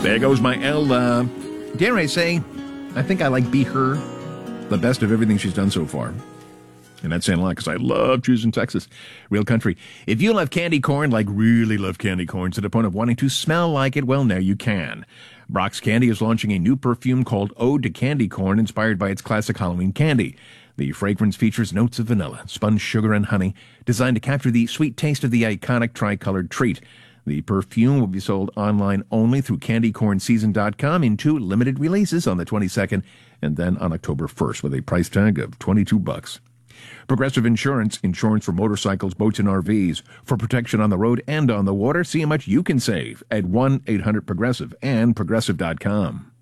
There goes my L. Dare I say, I think I like Be Her the best of everything she's done so far. And that's saying a lot because I love choosing Texas. Real country. If you love candy corn, like really love candy corn, to the point of wanting to smell like it, well, now you can. Brock's Candy is launching a new perfume called Ode to Candy Corn, inspired by its classic Halloween candy. The fragrance features notes of vanilla, spun sugar, and honey, designed to capture the sweet taste of the iconic tricolored treat. The perfume will be sold online only through candycornseason.com in 2 limited releases on the 22nd and then on October 1st with a price tag of $22. Progressive Insurance, insurance for motorcycles, boats, and RVs. For protection on the road and on the water, see how much you can save at 1-800-PROGRESSIVE and Progressive.com.